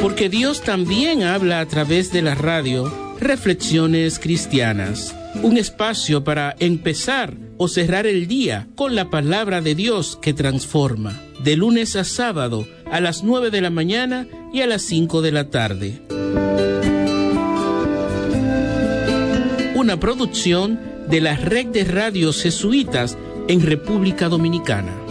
Porque Dios también habla a través de la radio. Reflexiones Cristianas, un espacio para empezar o cerrar el día con la palabra de Dios que transforma, de lunes a sábado a las 9 de la mañana y a las 5 de la tarde. Una producción de la Red de Radios Jesuitas en República Dominicana.